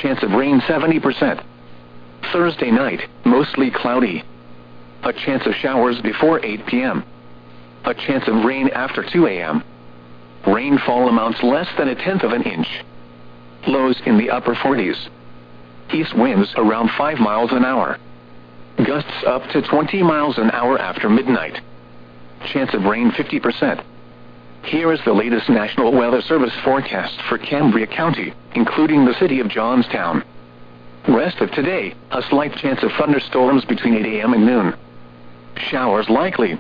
Chance of rain 70%. Thursday night, mostly cloudy. A chance of showers before 8 p.m. A chance of rain after 2 a.m. Rainfall amounts less than 1/10 of an inch. Lows in the upper 40s. East winds around 5 miles an hour. Gusts up to 20 miles an hour after midnight. Chance of rain 50%. Here is the latest National Weather Service forecast for Cambria County, including the city of Johnstown. Rest of today, a slight chance of thunderstorms between 8 a.m. and noon. Showers likely.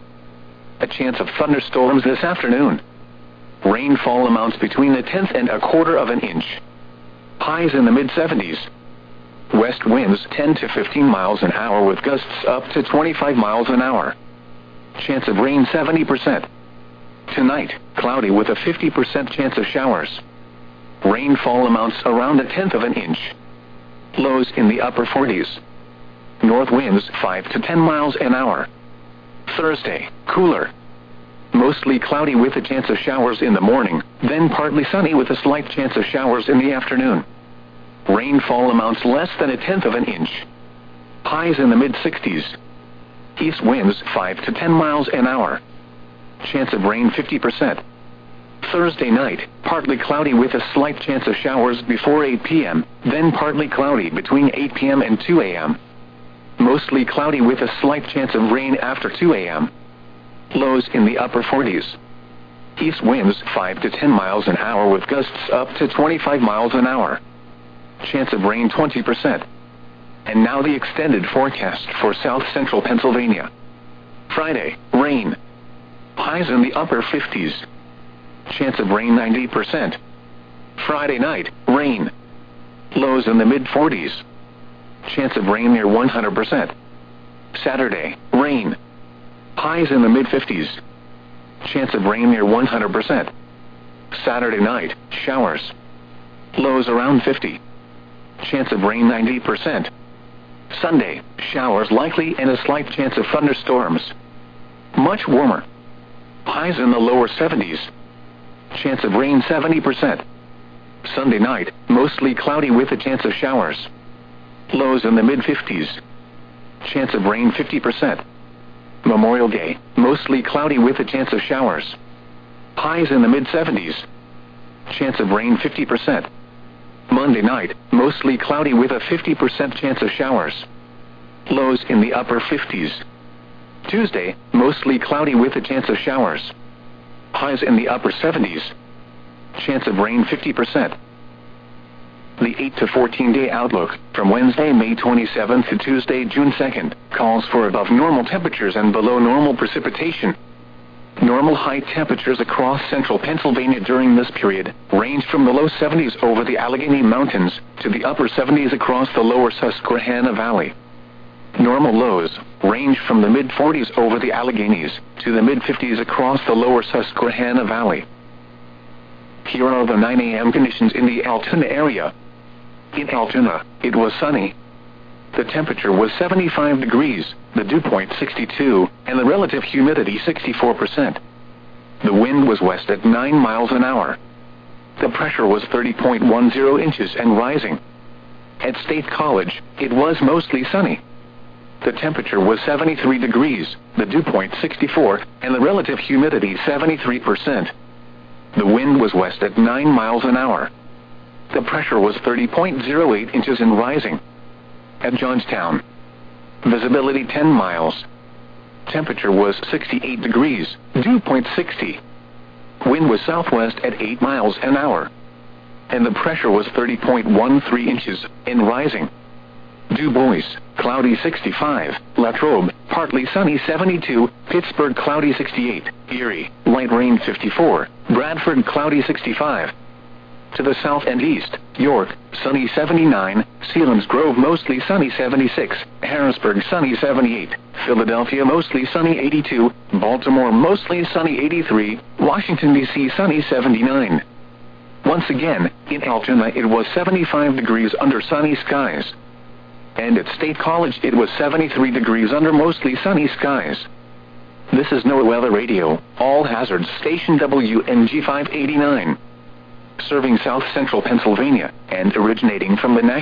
A chance of thunderstorms this afternoon. Rainfall amounts between 1/10 and 1/4 of an inch. Highs in the mid-70s. West winds 10 to 15 miles an hour with gusts up to 25 miles an hour. Chance of rain 70%. Tonight, cloudy with a 50% chance of showers. Rainfall amounts around 1/10 of an inch. Lows in the upper 40s. North winds 5 to 10 miles an hour. Thursday, cooler. Mostly cloudy with a chance of showers in the morning, then partly sunny with a slight chance of showers in the afternoon. Rainfall amounts less than 1/10 of an inch. Highs in the mid-60s. East winds 5 to 10 miles an hour. Chance of rain 50%. Thursday night, partly cloudy with a slight chance of showers before 8 p.m., then partly cloudy between 8 p.m. and 2 a.m. Mostly cloudy with a slight chance of rain after 2 a.m. Lows in the upper 40s. East winds 5 to 10 miles an hour with gusts up to 25 miles an hour. Chance of rain 20%. And now the extended forecast for south central Pennsylvania. Friday, rain. Highs in the upper 50s. Chance of rain 90%. Friday night, rain. Lows in the mid-40s. Chance of rain near 100%. Saturday, rain. Highs in the mid-50s. Chance of rain near 100%. Saturday night, showers. Lows around 50. Chance of rain 90%. Sunday, showers likely and a slight chance of thunderstorms. Much warmer. Highs in the lower 70s. Chance of rain 70%. Sunday night, mostly cloudy with a chance of showers. Lows in the mid-50s. Chance of rain 50%. Memorial Day, mostly cloudy with a chance of showers. Highs in the mid-70s. Chance of rain 50%. Monday night, mostly cloudy with a 50% chance of showers. Lows in the upper 50s. Tuesday, mostly cloudy with a chance of showers. Highs in the upper 70s. Chance of rain 50%. The 8 to 14-day outlook, from Wednesday, May 27th to Tuesday, June 2nd, calls for above normal temperatures and below normal precipitation. Normal high temperatures across central Pennsylvania during this period range from the low 70s over the Allegheny Mountains to the upper 70s across the lower Susquehanna Valley. Normal lows range from the mid-40s over the Alleghenies to the mid-50s across the lower Susquehanna Valley. Here are the 9 a.m. conditions in the Altoona area. In Altoona, it was sunny. The temperature was 75 degrees, the dew point 62, and the relative humidity 64%. The wind was west at 9 miles an hour. The pressure was 30.10 inches and rising. At State College, it was mostly sunny. The temperature was 73 degrees, the dew point 64, and the relative humidity 73%. The wind was west at 9 miles an hour. The pressure was 30.08 inches and rising. At Johnstown, visibility 10 miles. Temperature was 68 degrees, dew point 60. Wind was southwest at 8 miles an hour. And the pressure was 30.13 inches and rising. Du Bois, cloudy 65, Latrobe, partly sunny 72, Pittsburgh cloudy 68, Erie, light rain 54, Bradford cloudy 65. To the south and east, York, sunny 79, Selinsgrove mostly sunny 76, Harrisburg sunny 78, Philadelphia mostly sunny 82, Baltimore mostly sunny 83, Washington, D.C. sunny 79. Once again, in Altoona it was 75 degrees under sunny skies. And at State College it was 73 degrees under mostly sunny skies. This is NOAA Weather Radio, all hazards station WNG 589. Serving south central Pennsylvania, and originating from the National